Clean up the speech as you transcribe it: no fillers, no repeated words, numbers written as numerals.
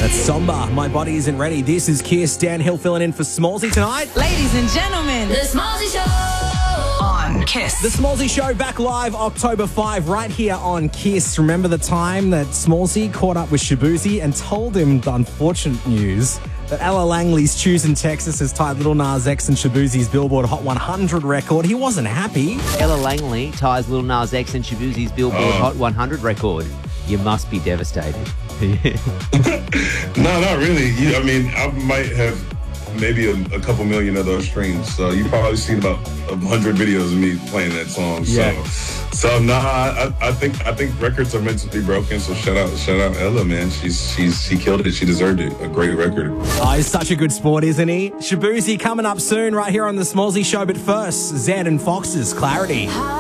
That's somber. My body isn't ready. This is Kiss. Dan Hill filling in for Smallsy tonight. Ladies and gentlemen, The Smallsy Show on Kiss. The Smallsy Show back live October 5 right here on Kiss. Remember the time that Smallsy caught up with Shabuzi and told him the unfortunate news that Ella Langley's Choose in Texas has tied Lil Nas X and Shabuzi's Billboard Hot 100 record. He wasn't happy. Ella Langley ties Lil Nas X and Shabuzi's Billboard Hot 100 record. You must be devastated. No, not really. I might have maybe a couple million of those streams. So you probably seen about 100 videos of me playing that song. Yeah. So I think records are meant to be broken. So shout out Ella, man. She killed it. She deserved it. A great record. Oh, he's such a good sport, isn't he? Shabuzi coming up soon right here on the Smallsy Show. But first, Zed and Fox's Clarity.